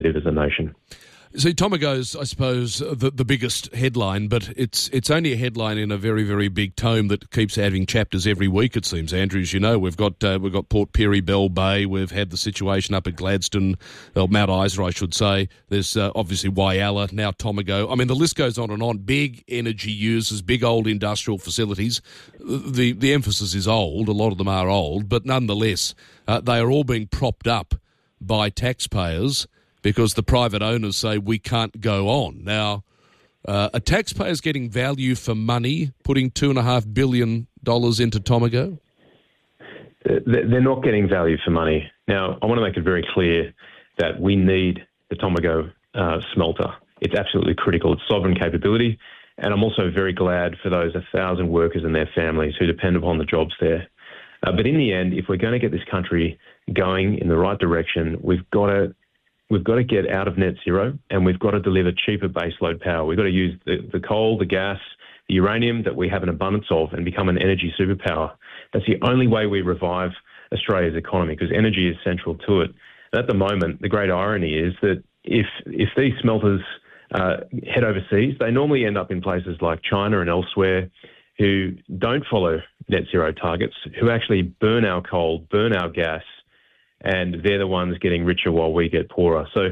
as a nation. See, Tomago's, I suppose, the biggest headline, but it's only a headline in a very, very big tome that keeps having chapters every week, it seems, Andrew. As you know, we've got Port Pirie, Bell Bay, we've had the situation up at Gladstone, Mount Isa, I should say. There's obviously Whyalla, now Tomago. I mean, the list goes on and on. Big energy users, big old industrial facilities. The emphasis is old, a lot of them are old, but nonetheless, they are all being propped up by taxpayers because the private owners say we can't go on. Now, are taxpayers getting value for money, putting $2.5 billion into Tomago? They're not getting value for money. Now, I want to make it very clear that we need the Tomago smelter. It's absolutely critical. It's sovereign capability. And I'm also very glad for those 1,000 workers and their families who depend upon the jobs there. But in the end, if we're going to get this country going in the right direction, we've got to get out of net zero, and we've got to deliver cheaper baseload power. We've got to use the coal, the gas, the uranium that we have an abundance of and become an energy superpower. That's the only way we revive Australia's economy, because energy is central to it. And at the moment, the great irony is that if these smelters head overseas, they normally end up in places like China and elsewhere who don't follow net zero targets, who actually burn our coal, burn our gas, and they're the ones getting richer while we get poorer. So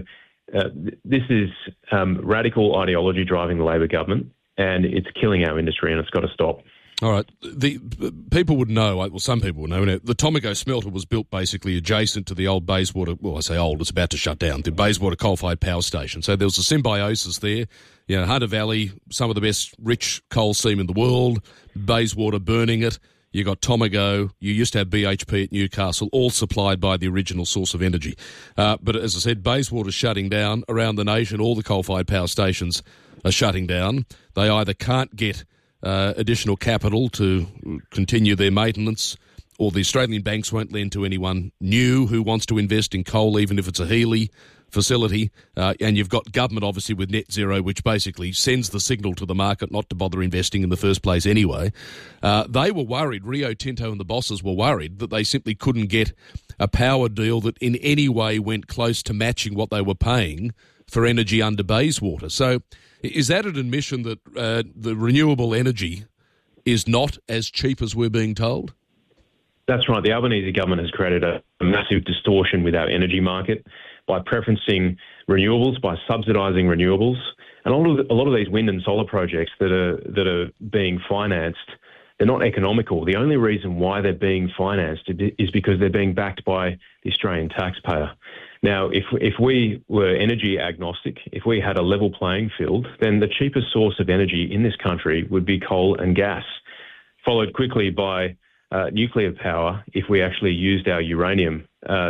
this is radical ideology driving the Labor government, and it's killing our industry, and it's got to stop. All right. The people would know, well, some people would know, the Tomago smelter was built basically adjacent to the old Bayswater, well, I say old, it's about to shut down, the Bayswater coal-fired power station. So there was a symbiosis there. You know, Hunter Valley, some of the best rich coal seam in the world, Bayswater burning it. You got Tomago, you used to have BHP at Newcastle, all supplied by the original source of energy. But as I said, Bayswater's shutting down around the nation. All the coal-fired power stations are shutting down. They either can't get additional capital to continue their maintenance, or the Australian banks won't lend to anyone new who wants to invest in coal, even if it's a Healy facility, and you've got government obviously with net zero, which basically sends the signal to the market not to bother investing in the first place anyway. They were worried, Rio Tinto and the bosses were worried that they simply couldn't get a power deal that in any way went close to matching what they were paying for energy under Bayswater. So is that an admission that the renewable energy is not as cheap as we're being told? That's right. The Albanese government has created a massive distortion with our energy market by preferencing renewables, by subsidising renewables. And a lot of these wind and solar projects that are being financed, they're not economical. The only reason why they're being financed is because they're being backed by the Australian taxpayer. Now, if we were energy agnostic, if we had a level playing field, then the cheapest source of energy in this country would be coal and gas, followed quickly by nuclear power if we actually used our uranium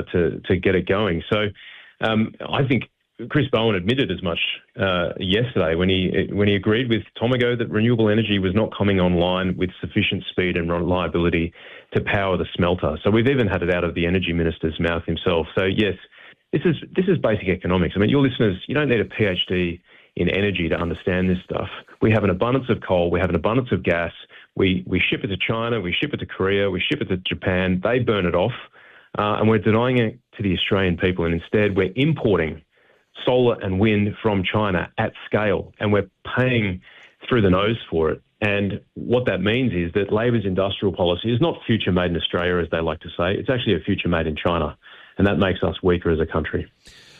to get it going. So I think Chris Bowen admitted as much yesterday when he agreed with Tomago that renewable energy was not coming online with sufficient speed and reliability to power the smelter. So we've even had it out of the energy minister's mouth himself. So yes, this is basic economics. I mean, your listeners, you don't need a PhD in energy to understand this stuff. We have an abundance of coal. We have an abundance of gas. We ship it to China. We ship it to Korea. We ship it to Japan. They burn it off. And we're denying it to the Australian people. And instead, we're importing solar and wind from China at scale. And we're paying through the nose for it. And what that means is that Labor's industrial policy is not future made in Australia, as they like to say. It's actually a future made in China. And that makes us weaker as a country.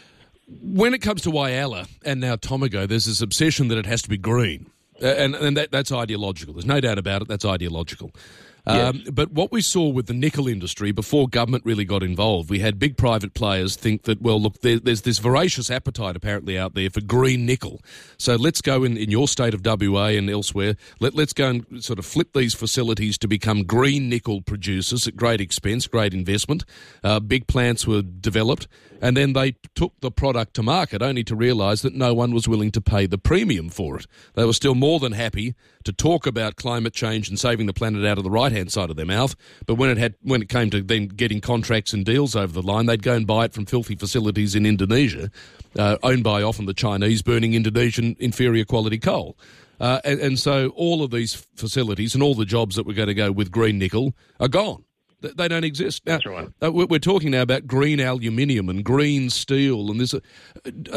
When it comes to Whyalla and now Tomago, there's this obsession that it has to be green. And that's ideological. There's no doubt about it. That's ideological. Yes. But what we saw with the nickel industry before government really got involved, we had big private players think that, well, look, there's this voracious appetite apparently out there for green nickel. So let's go in your state of WA and elsewhere, let's go and sort of flip these facilities to become green nickel producers at great expense, great investment. Big plants were developed, and then they took the product to market only to realise that no one was willing to pay the premium for it. They were still more than happy to talk about climate change and saving the planet out of the right-hand side of their mouth, but when it came to then getting contracts and deals over the line, they'd go and buy it from filthy facilities in Indonesia, owned by often the Chinese, burning Indonesian inferior quality coal. And so all of these facilities and all the jobs that were going to go with green nickel are gone. They don't exist. Now, That's right. We're talking now about green aluminium and green steel, and there's